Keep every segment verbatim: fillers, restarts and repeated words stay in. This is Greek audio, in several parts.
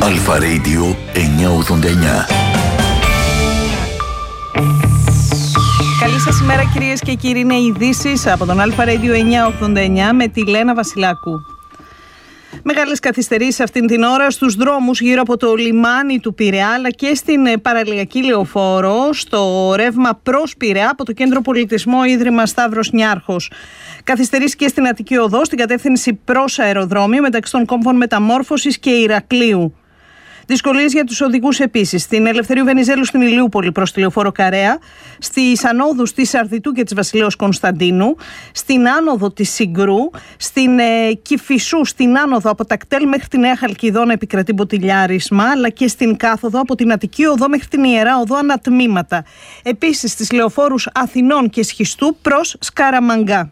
Αλφα Radio εννιακόσια ογδόντα εννιά. Καλή σας ημέρα κυρίες και κύριοι, είναι ειδήσεις από τον Αλφα Radio εννιακόσια ογδόντα εννιά με τη Λένα Βασιλάκου. Μεγάλες καθυστερήσεις αυτήν την ώρα στους δρόμους γύρω από το λιμάνι του Πειραιά, αλλά και στην παραλιακή λεωφόρο, στο ρεύμα προς Πειραιά από το Κέντρο Πολιτισμού Ίδρυμα Σταύρος Νιάρχος. Καθυστερήσεις και στην Αττική Οδό, στην κατεύθυνση προς αεροδρόμιο, μεταξύ των κόμβων Μεταμόρφωσης και Ηρακλείου. Δυσκολίες για τους οδηγούς επίσης στην Ελευθερίου Βενιζέλου στην Ηλιούπολη προς τη λεωφόρο Καρέα, στις ανόδους της Αρδιτού και της Βασιλέως Κωνσταντίνου, στην άνοδο της Συγκρού, στην ε, Κηφισού, στην άνοδο από τα κτέλ μέχρι τη Νέα Χαλκιδόνα επικρατεί μποτιλιάρισμα, αλλά και στην κάθοδο από την Αττική Οδό μέχρι την Ιερά Οδό ανατμήματα. Επίσης στις λεωφόρους Αθηνών και Σχιστού προς Σκαραμαγκά.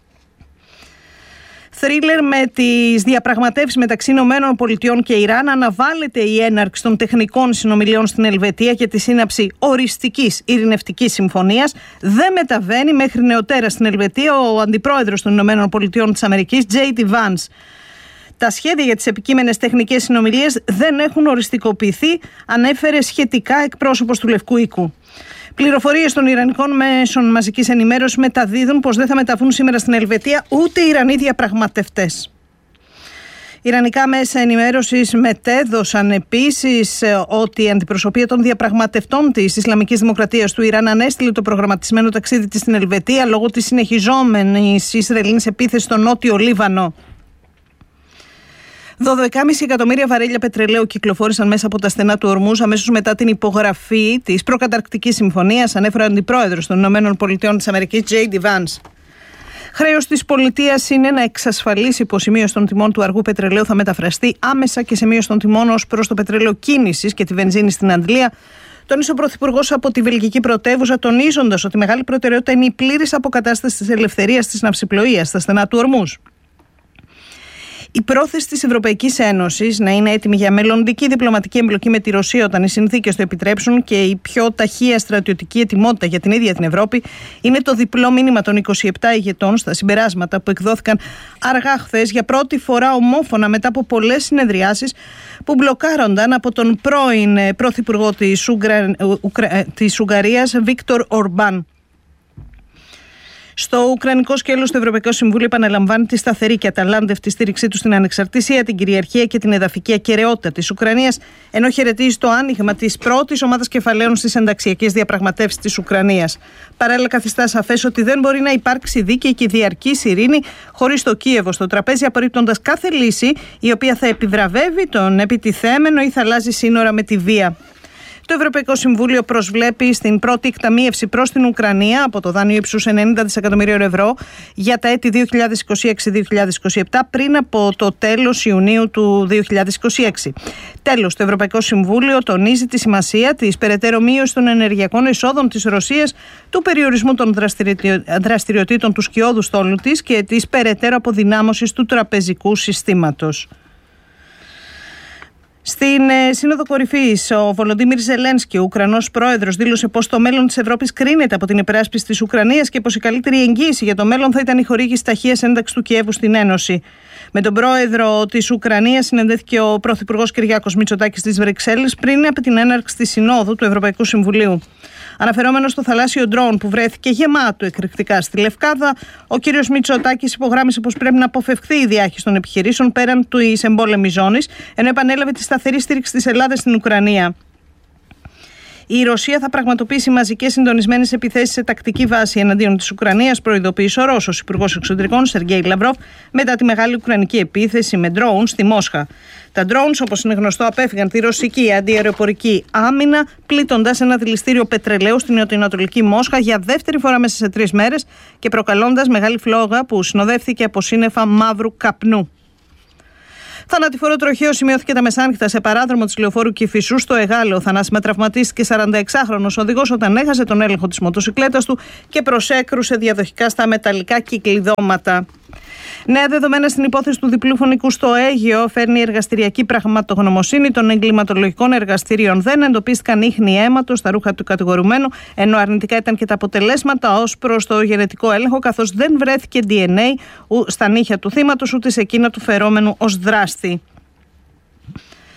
Θρίλερ με τις διαπραγματεύσεις μεταξύ Ηνωμένων Πολιτειών και Ιράν, αναβάλλεται η έναρξη των τεχνικών συνομιλιών στην Ελβετία και τη σύναψη οριστικής ειρηνευτικής συμφωνίας. Δεν μεταβαίνει μέχρι νεοτέρα στην Ελβετία ο αντιπρόεδρος των Ηνωμένων Πολιτειών της Αμερικής, τζέι ντι Vance. Τα σχέδια για τις επικείμενες τεχνικές συνομιλίες δεν έχουν οριστικοποιηθεί, ανέφερε σχετικά εκπρόσωπος του Λευκού Οίκου. Πληροφορίες των Ιρανικών μέσων μαζικής ενημέρωσης μεταδίδουν πως δεν θα μεταβούν σήμερα στην Ελβετία ούτε οι Ιρανοί διαπραγματευτές. Ιρανικά μέσα ενημέρωσης μετέδωσαν επίσης ότι η αντιπροσωπεία των διαπραγματευτών της Ισλαμικής Δημοκρατίας του Ιράν ανέστειλε το προγραμματισμένο ταξίδι της στην Ελβετία λόγω της συνεχιζόμενης Ισραηλινής επίθεσης στο νότιο Λίβανο. δώδεκα κόμμα πέντε εκατομμύρια βαρέλια πετρελαίου κυκλοφόρησαν μέσα από τα στενά του Ορμούζ αμέσως μετά την υπογραφή της προκαταρκτικής συμφωνίας, ανέφερε ο αντιπρόεδρος των ΗΠΑ της Αμερικής, τζέι ντι Vance. Χρέος της πολιτείας είναι να εξασφαλίσει πως η μείωση των τιμών του αργού πετρελαίου θα μεταφραστεί άμεσα και σε μείωση των τιμών ως προς το πετρέλαιο κίνησης και τη βενζίνη στην Αντλία. Τόνισε ο Πρωθυπουργός από τη βελγική πρωτεύουσα, τονίζοντας ότι μεγάλη προτεραιότητα είναι η πλήρης αποκατάσταση της ελευθερίας της ναυσιπλοείας στα στενά του Ορμούζ. Η πρόθεση της Ευρωπαϊκής Ένωσης να είναι έτοιμη για μελλοντική διπλωματική εμπλοκή με τη Ρωσία όταν οι συνθήκες το επιτρέψουν και η πιο ταχεία στρατιωτική ετοιμότητα για την ίδια την Ευρώπη είναι το διπλό μήνυμα των είκοσι επτά ηγετών στα συμπεράσματα που εκδόθηκαν αργά χθες για πρώτη φορά ομόφωνα μετά από πολλές συνεδριάσεις που μπλοκάρονταν από τον πρώην πρωθυπουργό της, Ουγγρα... της Ουγγαρίας Βίκτορ Ορμπάν. Στο Ουκρανικό σκέλος, το Ευρωπαϊκό Συμβούλιο επαναλαμβάνει τη σταθερή και αταλάντευτη στήριξή του στην ανεξαρτησία, την κυριαρχία και την εδαφική ακεραιότητα της Ουκρανίας, ενώ χαιρετίζει το άνοιγμα της πρώτης ομάδας κεφαλαίων στις ενταξιακές διαπραγματεύσεις της Ουκρανίας. Παράλληλα, καθιστά σαφές ότι δεν μπορεί να υπάρξει δίκαιη και διαρκής ειρήνη χωρίς το Κίεβο στο τραπέζι, απορρίπτοντας κάθε λύση η οποία θα επιβραβεύει τον επιτιθέμενο ή θα αλλάζει σύνορα με τη βία. Το Ευρωπαϊκό Συμβούλιο προσβλέπει στην πρώτη εκταμείευση προς την Ουκρανία από το δάνειο ύψους ενενήντα δισεκατομμυρίων ευρώ για τα έτη δύο χιλιάδες είκοσι έξι δύο χιλιάδες είκοσι επτά πριν από το τέλος Ιουνίου του δύο χιλιάδες είκοσι έξι. Τέλος, το Ευρωπαϊκό Συμβούλιο τονίζει τη σημασία της περαιτέρω μείωσης των ενεργειακών εισόδων της Ρωσίας, του περιορισμού των δραστηριοτήτων του σκιώδου στόλου της και της περαιτέρω αποδυνάμωσης του τραπεζικού συστήματος. Στην ε, Σύνοδο Κορυφής, ο Βολοντίμιρ Ζελένσκι, ο Ουκρανός πρόεδρος, δήλωσε πως το μέλλον της Ευρώπης κρίνεται από την υπεράσπιση της Ουκρανίας και πως η καλύτερη εγγύηση για το μέλλον θα ήταν η χορήγηση ταχείας ένταξης του Κιέβου στην Ένωση. Με τον πρόεδρο της Ουκρανίας συναντήθηκε ο πρωθυπουργός Κυριάκος Μητσοτάκης στις Βρυξέλλες πριν από την έναρξη της Συνόδου του Ευρωπαϊκού Συμβουλίου. Αναφερόμενος στο θαλάσσιο ντρόουν που βρέθηκε γεμάτο εκρηκτικά στη Λευκάδα, ο κ. Μητσοτάκης υπογράμμισε πως πρέπει να αποφευχθεί η διάχυση των επιχειρήσεων πέραν της εμπόλεμης ζώνης, ενώ επανέλαβε τη σταθερή στήριξη της Ελλάδας στην Ουκρανία. Η Ρωσία θα πραγματοποιήσει μαζικές συντονισμένες επιθέσεις σε τακτική βάση εναντίον της Ουκρανίας, προειδοποίησε ο Ρώσος Υπουργός Εξωτερικών Σεργέη Λαυρόφ μετά τη μεγάλη ουκρανική επίθεση με ντρόουν στη Μόσχα. Τα drones, όπως είναι γνωστό, απέφυγαν τη ρωσική αντιαεροπορική άμυνα, πλήττοντας ένα δηληστήριο πετρελαίου στην νοτιοανατολική Μόσχα για δεύτερη φορά μέσα σε τρεις μέρες και προκαλώντας μεγάλη φλόγα που συνοδεύθηκε από σύννεφα μαύρου καπνού. Θανατηφόρο τροχαίο σημειώθηκε τα μεσάνυχτα σε παράδρομο της λεωφόρου Κηφισού στο Εγάλεο. Θανάσιμα τραυματίστηκε σαρανταεξάχρονος οδηγός όταν έχασε τον έλεγχο της μοτοσικλέτας του και προσέκρουσε διαδοχικά στα μεταλλικά κυκλειδώματα. Νέα δεδομένα στην υπόθεση του διπλού φωνικού στο Αίγυο φέρνει η εργαστηριακή πραγματογνωμοσύνη των εγκληματολογικών εργαστηρίων. Δεν εντοπίστηκαν ίχνη αίματος στα ρούχα του κατηγορουμένου, ενώ αρνητικά ήταν και τα αποτελέσματα ως προς το γενετικό έλεγχο, καθώς δεν βρέθηκε ντι εν έι στα νύχια του θύματος ούτε σε εκείνα του φερόμενου ως δράστη.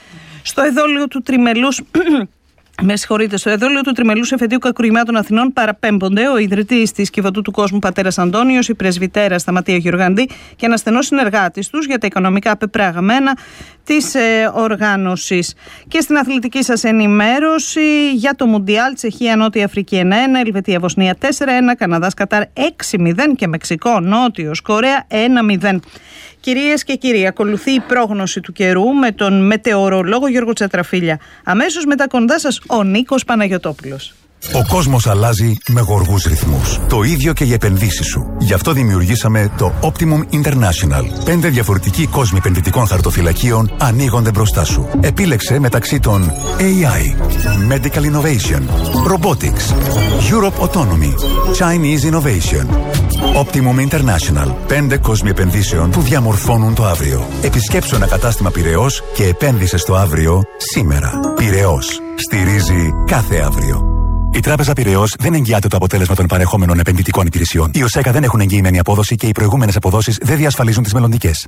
Στο εδόλιο του τριμελούς. Με συγχωρείτε, στο εδόλιο του τριμελούς εφετείου Κακουργημάτων Αθηνών παραπέμπονται ο ιδρυτής της Κιβωτού του Κόσμου Πατέρας Αντώνιος, η πρεσβυτέρα Σταματία Γεωργαντή και ένα στενό συνεργάτης τους για τα οικονομικά πεπραγμένα της ε, οργάνωσης. Και στην αθλητική σας ενημέρωση για το Μουντιάλ, Τσεχία Νότια Αφρική ένα ένα, Ελβετία Βοσνία τέσσερα ένα, Καναδάς Κατάρ έξι μηδέν και Μεξικό Νότιος Κορέα ένα μηδέν. Κυρίες και κύριοι, ακολουθεί η πρόγνωση του καιρού με τον μετεωρολόγο Γιώργο Τσατραφίλια. Αμέσως μετά κοντά σας ο Νίκος Παναγιωτόπουλος. Ο κόσμος αλλάζει με γοργούς ρυθμούς. Το ίδιο και οι επενδύσεις σου. Γι' αυτό δημιουργήσαμε το Optimum International. Πέντε διαφορετικοί κόσμοι επενδυτικών χαρτοφυλακίων ανοίγονται μπροστά σου. Επίλεξε μεταξύ των έι άι, Medical Innovation, Robotics, Europe Autonomy, Chinese Innovation. Optimum International. Πέντε κόσμοι επενδύσεων που διαμορφώνουν το αύριο. Επισκέψου ένα κατάστημα Πειραιώς και επένδυσε στο αύριο σήμερα. Πειραιώς. Στηρίζει κάθε αύριο. Η Τράπεζα Πειραιώς δεν εγγυάται το αποτέλεσμα των παρεχόμενων επενδυτικών υπηρεσιών. Οι ΟΣΕΚΑ δεν έχουν εγγυημένη απόδοση και οι προηγούμενες αποδόσεις δεν διασφαλίζουν τις μελλοντικές.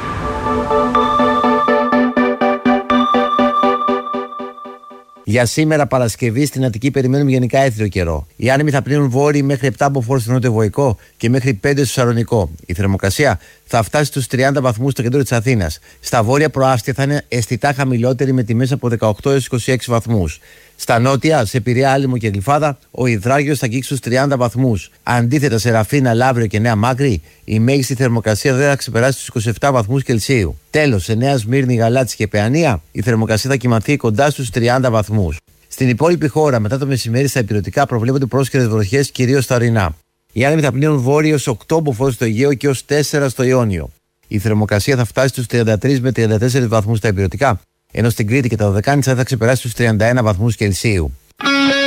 Για σήμερα Παρασκευή στην Αττική περιμένουμε γενικά έθριο καιρό. Οι άνεμοι θα πλύνουν βόρειοι μέχρι επτά μποφόρ στο νότιο-βορικό και μέχρι πέντε στο Σαλονικό. Η θερμοκρασία θα φτάσει στους τριάντα βαθμούς στο κέντρο της Αθήνας. Στα βόρεια προάστια θα είναι αισθητά χαμηλότερη με τιμές από δεκαοκτώ έως είκοσι έξι βαθμούς. Στα νότια, σε Πειραιά, Άλυμο και Γλυφάδα, ο υδράγιος θα αγγίξει στους τριάντα βαθμούς. Αντίθετα, σε Ραφίνα, Λαύριο και Νέα Μάκρη, η μέγιστη θερμοκρασία δεν θα ξεπεράσει τους είκοσι επτά βαθμούς Κελσίου. Τέλος, σε Νέα Σμύρνη, Γαλάτση και Παιανία, η θερμοκρασία θα κυμανθεί κοντά στους τριάντα βαθμούς. Στην υπόλοιπη χώρα, μετά το μεσημέρι, στα ηπειρωτικά προβλέπονται πρόσχερες βροχές, κυρίως στα ορεινά. Οι άνεμοι θα πλύνουν βόρειο ως οκτώ μποφόρ στο Αιγαίο και ως τέσσερα στο Ιόνιο. Η θερμοκρασία θα φτάσει στους τριάντα τρεις με τριάντα τέσσερις βαθμούς στα ηπειρωτικά, ενώ στην Κρήτη και τα Δωδεκάνησα θα ξεπεράσει τους τριάντα ένα βαθμούς Κελσίου.